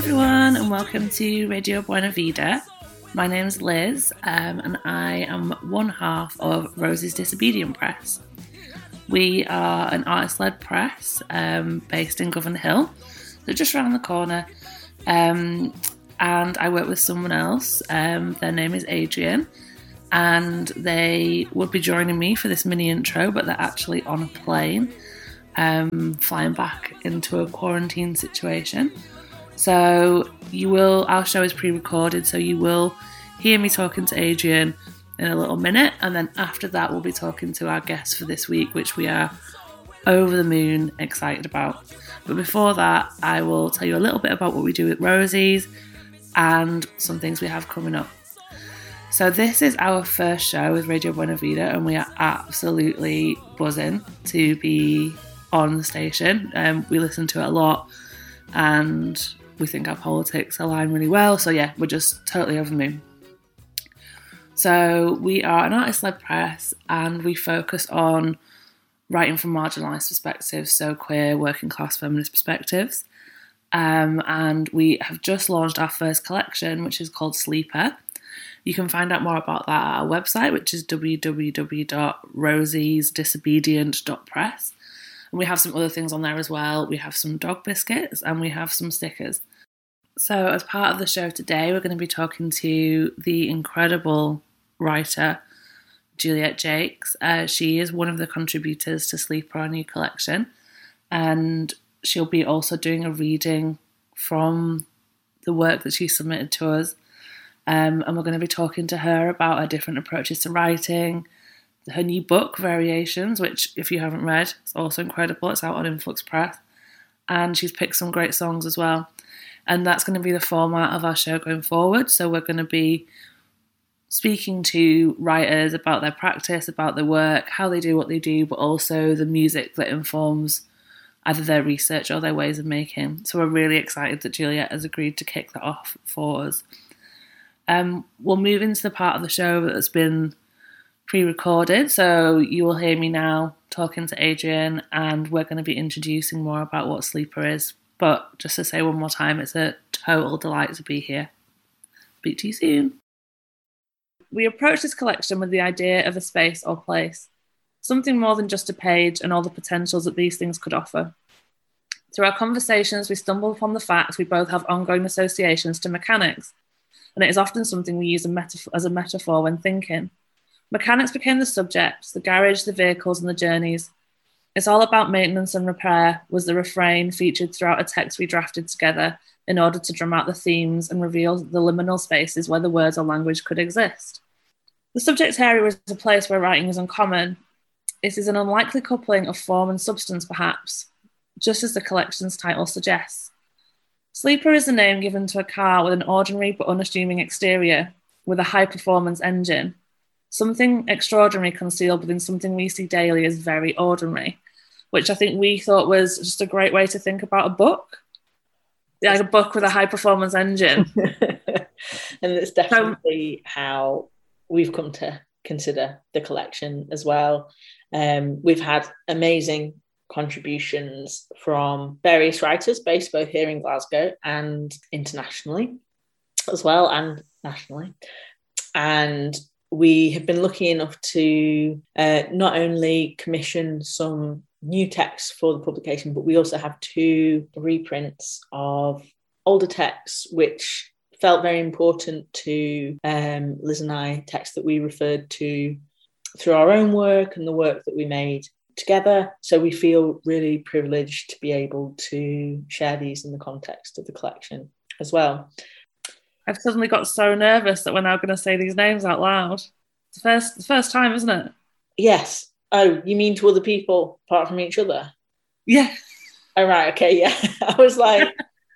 Everyone, and welcome to Radio Buena Vida. My name is Liz, and I am one half of Rosie's Disobedient Press. We are an artist-led press based in Govan Hill, so just around the corner. And I work with someone else. Their name is Adrian, and they would be joining me for this mini intro, but they're actually on a plane, flying back into a quarantine situation. So our show is pre-recorded, so you will hear me talking to Adrian in a little minute, and then after that we'll be talking to our guest for this week, which we are over the moon excited about. But before that, I will tell you a little bit about what we do with Rosie's and some things we have coming up. So this is our first show with Radio Buena Vida, and we are absolutely buzzing to be on the station. We listen to it a lot, and we think our politics align really well. So yeah, we're just totally over the moon. So we are an artist-led press, and we focus on writing from marginalised perspectives, so queer, working class, feminist perspectives. And we have just launched our first collection, which is called Sleeper. You can find out more about that at our website, which is www.rosiesdisobedient.press. And we have some other things on there as well. We have some dog biscuits and we have some stickers. So as part of the show today, we're going to be talking to the incredible writer, Juliet Jacques. She is one of the contributors to Sleeper, our new collection. And she'll be also doing a reading from the work that she submitted to us. And we're going to be talking to her about her different approaches to writing, her new book, Variations, which, if you haven't read, is also incredible. It's out on Influx Press. And she's picked some great songs as well. And that's going to be the format of our show going forward. So we're going to be speaking to writers about their practice, about their work, how they do what they do, but also the music that informs either their research or their ways of making. So we're really excited that Juliet has agreed to kick that off for us. We'll move into the part of the show that's been pre-recorded, so you will hear me now talking to Adrian, and we're going to be introducing more about what Sleeper is. But just to say one more time, it's a total delight to be here. Speak to you soon. We approach this collection with the idea of a space or place, something more than just a page and all the potentials that these things could offer. Through our conversations, we stumble upon the fact we both have ongoing associations to mechanics, and it is often something we use as a metaphor when thinking. Mechanics became the subjects, the garage, the vehicles, and the journeys. It's all about maintenance and repair was the refrain featured throughout a text we drafted together in order to drum out the themes and reveal the liminal spaces where the words or language could exist. The subject area is a place where writing is uncommon. It is an unlikely coupling of form and substance, perhaps, just as the collection's title suggests. Sleeper is the name given to a car with an ordinary but unassuming exterior, with a high-performance engine. Something extraordinary concealed within something we see daily as very ordinary, which I think we thought was just a great way to think about a book. Like a book with a high-performance engine. And it's definitely how we've come to consider the collection as well. We've had amazing contributions from various writers based both here in Glasgow and internationally as well, and nationally. And we have been lucky enough to not only commission some new texts for the publication, but we also have 2 reprints of older texts, which felt very important to Liz and I, texts that we referred to through our own work and the work that we made together. So we feel really privileged to be able to share these in the context of the collection as well. I've suddenly got so nervous that we're now going to say these names out loud. It's the first time, isn't it? Yes. Oh, you mean to other people apart from each other? Yeah. Oh, right. Okay. Yeah. I was like,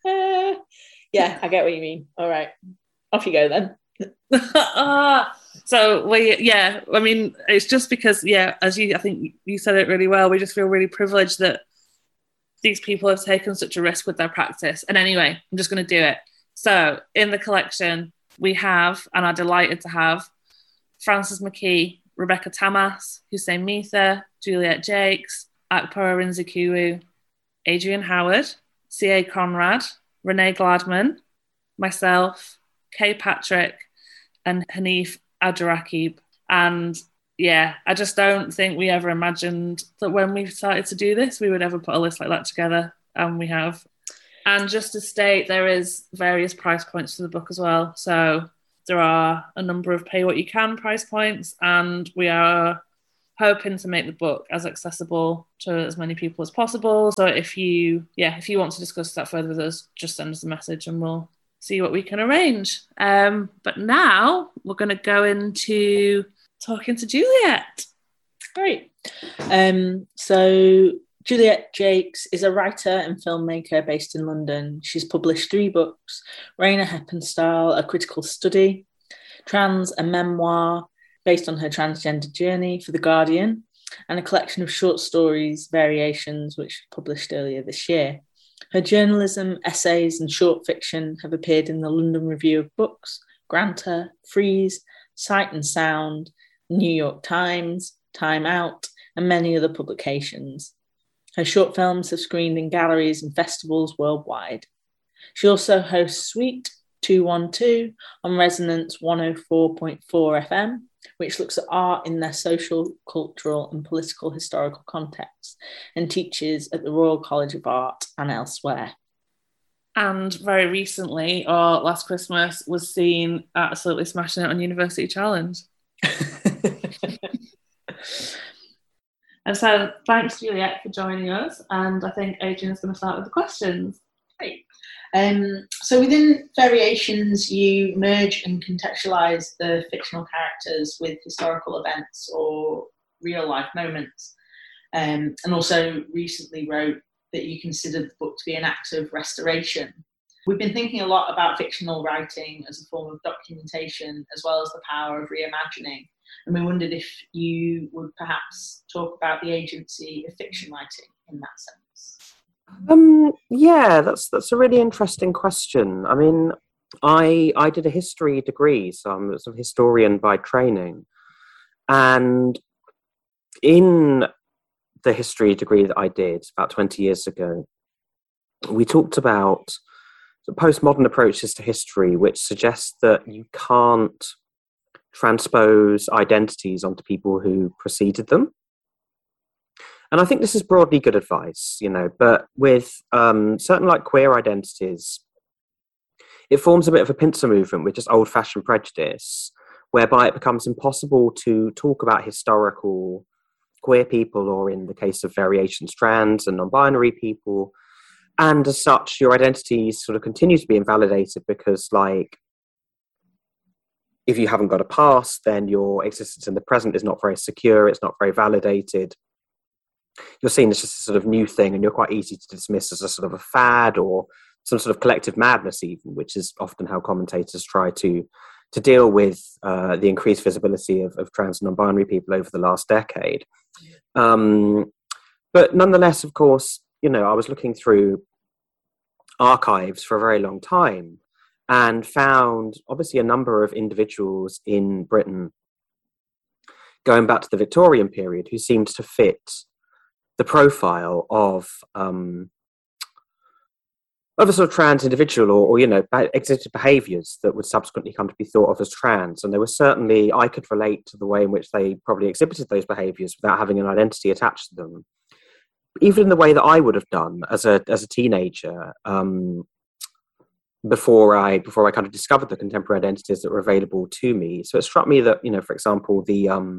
yeah, I get what you mean. All right. Off you go then. So I mean, it's just because, as I think you said it really well, we just feel really privileged that these people have taken such a risk with their practice. And anyway, I'm just going to do it. So in the collection, we have, and are delighted to have, Frances McKee, Rebecca Tamas, Hussein Mitha, Juliet Jacques, Akpara Rinzikiwu, Adrian Howard, C.A. Conrad, Renee Gladman, myself, Kay Patrick, and Hanif Abdurraqib. And yeah, I just don't think we ever imagined that when we started to do this, we would ever put a list like that together. And we have. And just to state, there is various price points for the book as well. So there are a number of pay what you can price points, and we are hoping to make the book as accessible to as many people as possible. So if you want to discuss that further with us, just send us a message and we'll see what we can arrange. But now we're going to go into talking to Juliet. Great. So Juliet Jacques is a writer and filmmaker based in London. She's published 3 books: Rainer Heppenstall, A Critical Study; Trans, a memoir based on her transgender journey for The Guardian; and a collection of short stories, Variations, which published earlier this year. Her journalism, essays and short fiction have appeared in the London Review of Books, Granta, Frieze, Sight and Sound, New York Times, Time Out, and many other publications. Her short films have screened in galleries and festivals worldwide. She also hosts Suite 212 on Resonance 104.4 FM, which looks at art in their social, cultural and political historical context, and teaches at the Royal College of Art and elsewhere. And very recently, or last Christmas, was seen absolutely smashing it on University Challenge. And so thanks, Juliet, for joining us. And I think Adrian's going to start with the questions. Great. So within Variations, you merge and contextualise the fictional characters with historical events or real-life moments. And also recently wrote that you considered the book to be an act of restoration. We've been thinking a lot about fictional writing as a form of documentation, as well as the power of reimagining. And we wondered if you would perhaps talk about the agency of fiction writing in that sense. Yeah, that's a really interesting question. I mean, I did a history degree, so I'm a sort of historian by training. And in the history degree that I did about 20 years ago, we talked about the postmodern approaches to history, which suggests that you can't transpose identities onto people who preceded them. And I think this is broadly good advice, but with certain like queer identities, it forms a bit of a pincer movement with just old-fashioned prejudice, whereby it becomes impossible to talk about historical queer people, or in the case of Variations, trans and non-binary people. And as such, your identities sort of continue to be invalidated because, like, if you haven't got a past, then your existence in the present is not very secure, it's not very validated. You're seen as just a sort of new thing, and you're quite easy to dismiss as a sort of a fad or some sort of collective madness even, which is often how commentators try to deal with the increased visibility of trans and non-binary people over the last decade. But nonetheless, of course, I was looking through archives for a very long time and found obviously a number of individuals in Britain going back to the Victorian period who seemed to fit the profile of a sort of trans individual, or exhibited behaviours that would subsequently come to be thought of as trans. And there was certainly, I could relate to the way in which they probably exhibited those behaviours without having an identity attached to them, even in the way that I would have done as a teenager, before I kind of discovered the contemporary identities that were available to me. So it struck me that, for example, the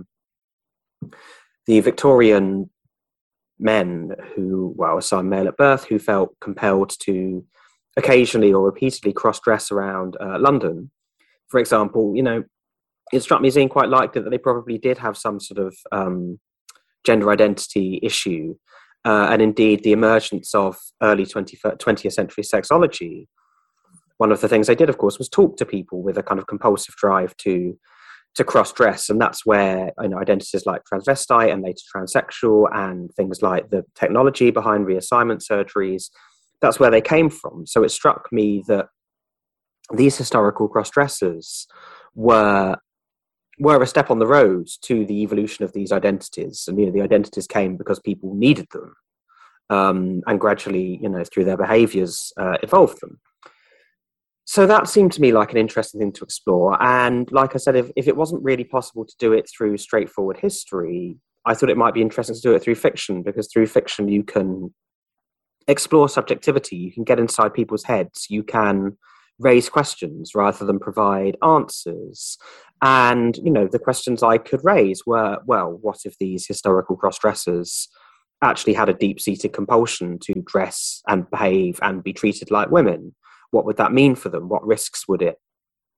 Victorian men who, assigned male at birth, who felt compelled to occasionally or repeatedly cross-dress around London, for example, it struck me as being quite likely that they probably did have some sort of gender identity issue. And indeed, the emergence of early 20th century sexology, one of the things they did, of course, was talk to people with a kind of compulsive drive to cross-dress. And that's where identities like transvestite and later transsexual and things like the technology behind reassignment surgeries, that's where they came from. So it struck me that these historical cross-dressers were a step on the road to the evolution of these identities. And the identities came because people needed them. and gradually, through their behaviours, evolve them. So that seemed to me like an interesting thing to explore. And like I said, if it wasn't really possible to do it through straightforward history, I thought it might be interesting to do it through fiction, because through fiction you can explore subjectivity, you can get inside people's heads, you can raise questions rather than provide answers. And, the questions I could raise were, well, what if these historical cross-dressers actually had a deep-seated compulsion to dress and behave and be treated like women? What would that mean for them? What risks would it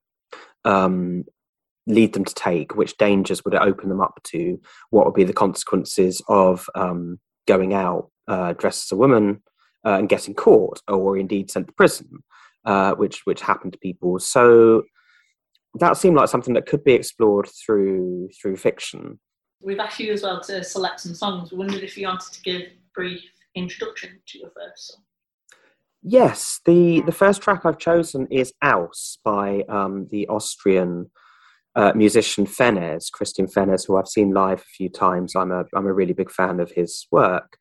lead them to take? Which dangers would it open them up to? What would be the consequences of going out dressed as a woman and getting caught, or indeed sent to prison, which happened to people? So that seemed like something that could be explored through fiction. We've asked you as well to select some songs. We wondered if you wanted to give a brief introduction to your first song. Yes, the first track I've chosen is Aus by the Austrian musician Fennesz, Christian Fennesz, who I've seen live a few times. I'm a really big fan of his work.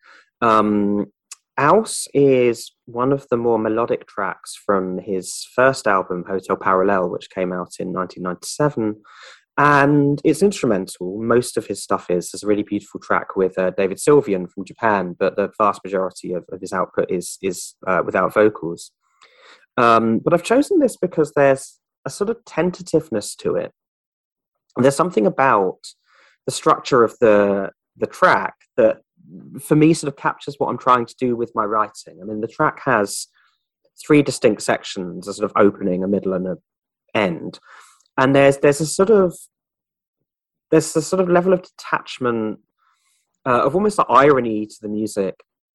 Aus is one of the more melodic tracks from his first album, Hotel Parallel, which came out in 1997. And it's instrumental. Most of his stuff is. There's a really beautiful track with David Sylvian from Japan, but the vast majority of his output is without vocals. But I've chosen this because there's a sort of tentativeness to it. And there's something about the structure of the track that, for me, sort of captures what I'm trying to do with my writing. I mean, the track has 3 distinct sections, a sort of opening, a middle, and an end. And there's a sort of level of detachment, of almost like irony to the music,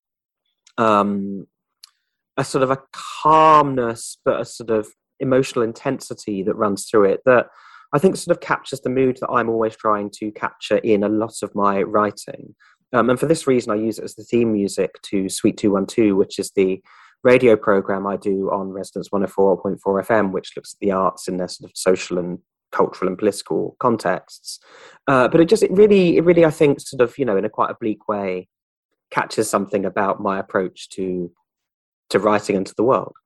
a sort of a calmness, but a sort of emotional intensity that runs through it that I think sort of captures the mood that I'm always trying to capture in a lot of my writing. And for this reason, I use it as the theme music to Suite 212, which is the radio program I do on Resonance 104.4 FM, which looks at the arts in their sort of social and cultural and political contexts. But it really, I think, sort of, in a quite a bleak way, catches something about my approach to writing into the world.